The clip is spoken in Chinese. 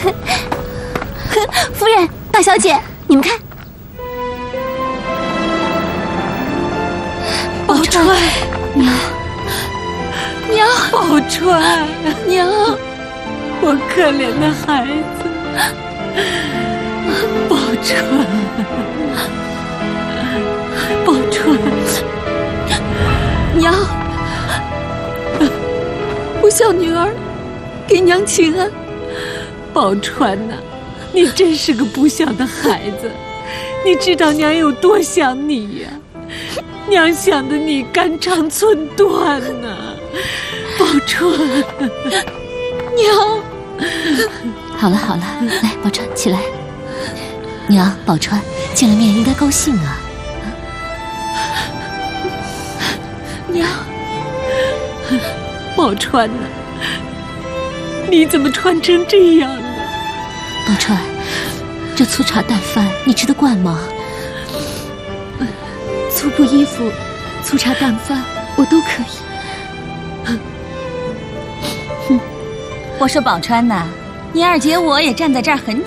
夫人，大小姐，你们看， 宝钏， 娘，娘， 宝钏， 娘， 我可怜的孩子，宝钏，宝钏， 娘，不孝女儿给娘请安。 宝钏呐，你真是个不孝的孩子，你知道娘有多想你呀？娘想的你肝肠寸断呐，宝钏， 娘。 好了好了，来，宝钏起来。娘，宝钏见了面应该高兴啊。 娘， 宝钏呐，你怎么穿成这样呢？ 宝钏，这粗茶淡饭你吃得惯吗？ 粗布衣服、粗茶淡饭我都可以。 我说宝钏呐，你二姐我也站在这儿很